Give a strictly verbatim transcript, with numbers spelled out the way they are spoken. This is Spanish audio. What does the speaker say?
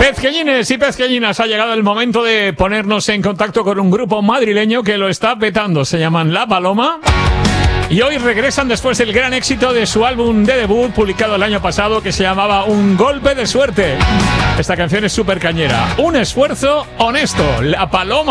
Pezqueñines y pezqueñinas, ha llegado el momento de ponernos en contacto con un grupo madrileño que lo está petando. Se llaman La Paloma y hoy regresan después del gran éxito de su álbum de debut publicado el año pasado, que se llamaba Un golpe de suerte. Esta canción es súper cañera. Un esfuerzo honesto. La Paloma.